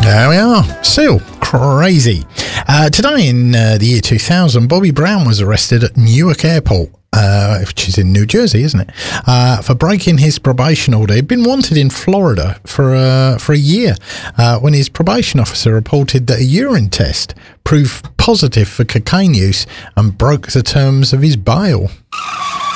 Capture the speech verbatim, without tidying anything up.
There we are. Still crazy. Uh, today in uh, the year two thousand, Bobby Brown was arrested at Newark Airport, uh, which is in New Jersey, isn't it, uh, for breaking his probation order. He'd been wanted in Florida for, uh, for a year uh, when his probation officer reported that a urine test proved positive for cocaine use and broke the terms of his bail.